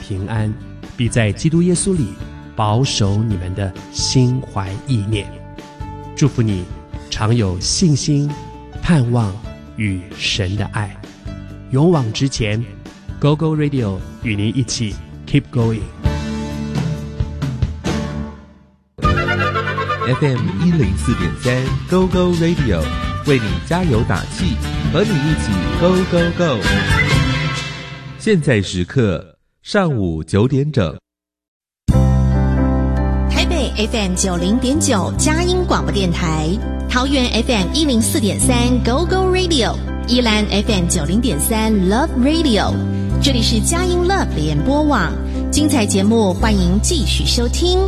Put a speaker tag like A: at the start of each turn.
A: 平安，必在基督耶稣里保守你们的心怀意念。祝福你常有信心、盼望与神的爱，勇往直前。 Go Go Radio 与您一起 Keep Going。
B: FM 104.3 Go Go Radio 为你加油打气，和你一起 Go Go Go。 现在时刻上午9点整。
C: 台北 FM 90.9 佳音广播电台，桃园 FM 104.3 Go Go Radio， 宜兰 FM 90.3 Love Radio。这里是佳音 Love 联播网，精彩节目欢迎继续收听。